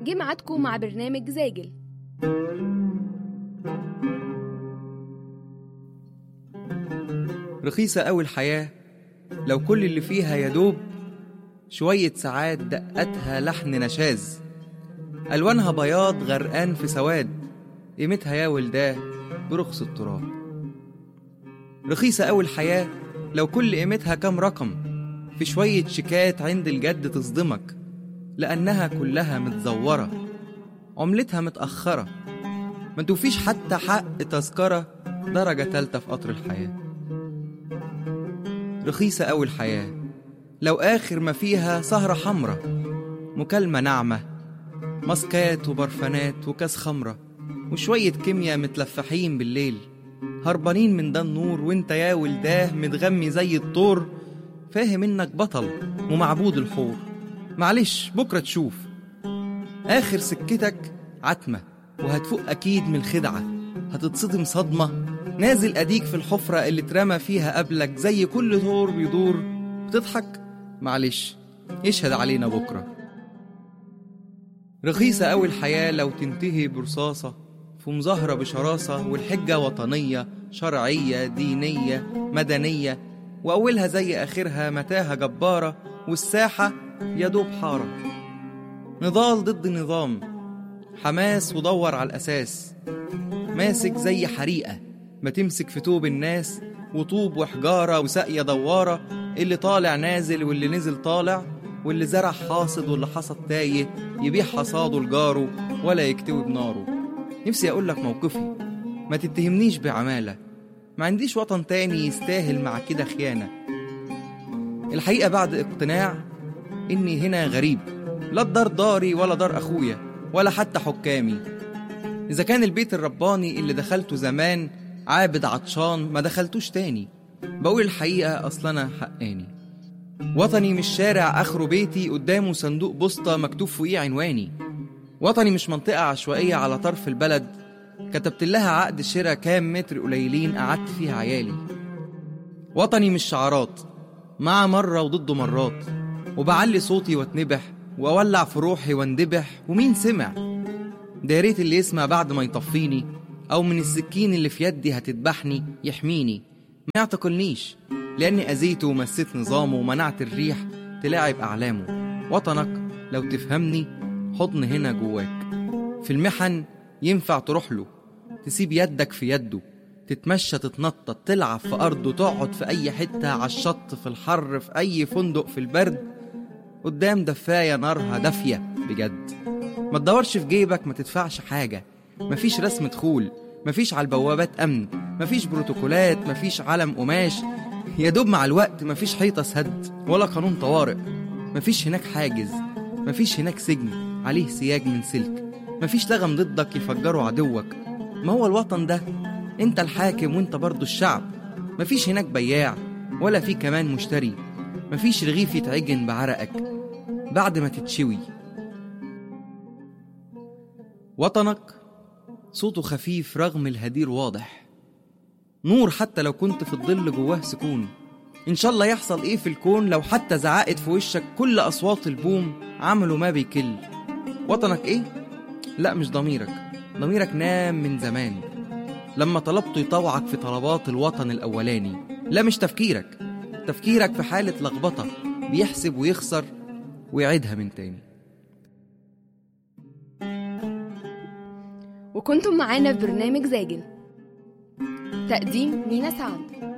جه ميعادكم مع برنامج زاجل. رخيصة أوي الحياة لو كل اللي فيها يدوب شوية ساعات دقتها لحن نشاز، ألوانها بياض غرقان في سواد، قيمتها يا ولداه برخص التراب. رخيصة أوي الحياة لو كل قيمتها كام رقم في شوية شيكات عند الجد تصدمك، لأنها كلها متزورة، عملتها متأخرة، ما توفيش حتى حق تذكرة درجة تالتة في قطر الحياة. رخيصة أوي الحياة لو آخر ما فيها سهرة حمرة، مكالمة ناعمة، ماسكات وبرفانات وكاس خمرة وشوية كيمياء متلفحين بالليل، هربانين من ده النور وانت يا ولداه متغمي زي الطور، فاهم انك بطل ومعبود الحور. معلش بكرة تشوف آخر سكتك عتمة، وهتفوق أكيد من الخدعة، هتتصدم صدمة، نازل أديك في الحفرة اللي اترمى فيها قبلك زي كل دور بيدور. بتضحك؟ معلش يشهد علينا بكرة. رخيصة أوي الحياة لو تنتهي برصاصة في مظاهرة بشراسة، والحجة وطنية شرعية دينية مدنية، وأولها زي آخرها متاهة جبارة، والساحة يدوب حارة. نضال ضد نظام، حماس ودور على الأساس، ماسك زي حريقة ما تمسك في توب الناس، وطوب وحجارة وساقية دوارة، اللي طالع نازل واللي نزل طالع، واللي زرع حاصد واللي حصد تايه، يبيع حصاده لجاره ولا يكتوي بناره. نفسي أقولك موقفي ما تتهمنيش بعمالة، ما عنديش وطن تاني يستاهل مع كده خيانة. الحقيقة بعد اقتناع إني هنا غريب، لا الدار داري ولا دار أخويا ولا حتى حكامي. إذا كان البيت الرباني اللي دخلته زمان عابد عطشان ما دخلتوش تاني، بقول الحقيقة أصلنا حقاني. وطني مش شارع آخره بيتي قدامه صندوق بوسطة مكتوب فوقيه عنواني. وطني مش منطقة عشوائية على طرف البلد كتبت لها عقد شراء كام متر قليلين قعدت فيها عيالي. وطني مش شعارات مع مرة وضده مرات، وبعلي صوتي واتنبح وأولع في روحي واندبح، ومين سمع؟ ده يا ريت اللي يسمع بعد ما يطفيني، أو من السكين اللي في يدي هتذبحني يحميني، ما يعتقلنيش لأني أذيته ومسيت نظامه ومنعت الريح تلاعب أعلامه. وطنك لو تفهمني حضن هنا جواك، في المحن ينفع تروح له، تسيب يدك في يده، تتمشى تتنطط تلعب في أرضه، تقعد في أي حتة عالشط في الحر في أي فندق في البرد، قدام دفاية نارها دافية بجد. ما تدورش في جيبك، ما تدفعش حاجة، مفيش رسم دخول، مفيش على البوابات أمن، مفيش بروتوكولات، مفيش علم قماش، يدوب مع الوقت مفيش حيطة سد ولا قانون طوارئ، مفيش هناك حاجز، مفيش هناك سجن عليه سياج من سلك، مفيش لغم ضدك يفجره عدوك. ما هو الوطن ده انت الحاكم وانت برضو الشعب، مفيش هناك بياع ولا في كمان مشتري، مفيش رغيف يتعجن بعرقك بعد ما تتشوي. وطنك صوته خفيف رغم الهدير واضح، نور حتى لو كنت في الظل جواه سكون. إن شاء الله يحصل إيه في الكون لو حتى زعقت في وشك كل أصوات البوم عملوا ما بيكل. وطنك إيه؟ لا مش ضميرك، ضميرك نام من زمان لما طلبته يطوعك في طلبات الوطن الأولاني. لا مش تفكيرك، تفكيرك في حالة لخبطة بيحسب ويخسر ويعيدها من تاني. وكنتم معانا في برنامج زاجل، تقديم مينا سعد.